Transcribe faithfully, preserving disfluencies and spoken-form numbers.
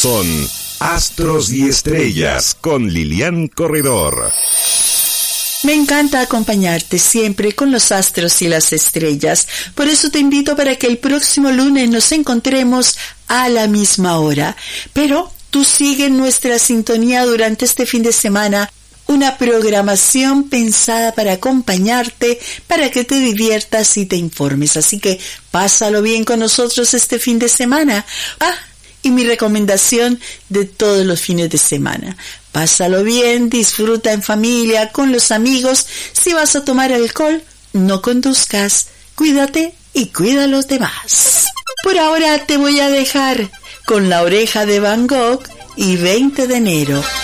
son Astros y Estrellas con Lilian Corredor. Me encanta acompañarte siempre con los astros y las estrellas. Por eso te invito para que el próximo lunes nos encontremos a la misma hora. Pero tú sigue en nuestra sintonía durante este fin de semana, una programación pensada para acompañarte, para que te diviertas y te informes. Así que pásalo bien con nosotros este fin de semana. Ah, y mi recomendación de todos los fines de semana: pásalo bien, disfruta en familia, con los amigos. Si vas a tomar alcohol, no conduzcas. Cuídate y cuida a los demás. Por ahora te voy a dejar con La Oreja de Van Gogh y veinte de enero.